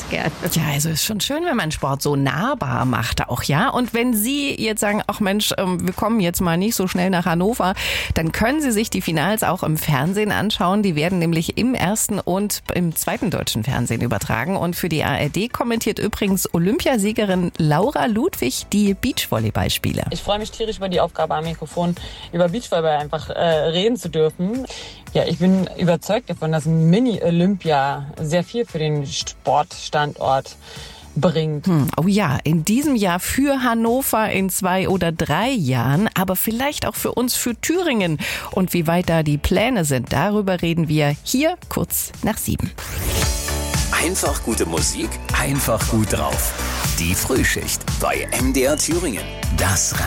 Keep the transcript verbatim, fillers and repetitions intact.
gerne. Ja, also ist schon schön, wenn man Sport so nahbar macht auch, ja. Und wenn Sie jetzt sagen, ach Mensch, wir kommen jetzt mal nicht so schnell nach Hannover, dann können Sie sich die Finals auch im Fernsehen anschauen. Die werden nämlich im ersten und im zweiten deutschen Fernsehen übertragen. Und für die A R D kommentiert übrigens Olympiasiegerin Laura Ludwig die Beachvolleyballspiele. Ich freue mich tierisch über die Aufgabe am Mikrofon, über Beachvolleyball einfach äh, reden zu dürfen. Ja, ich bin überzeugt davon, dass Mini-Olympia sehr viel für den Sportstandort bringt. Hm, oh ja, in diesem Jahr für Hannover, in zwei oder drei Jahren, aber vielleicht auch für uns, für Thüringen. Und wie weit da die Pläne sind, darüber reden wir hier kurz nach sieben. Einfach gute Musik, einfach gut drauf. Die Frühschicht bei M D R Thüringen. Das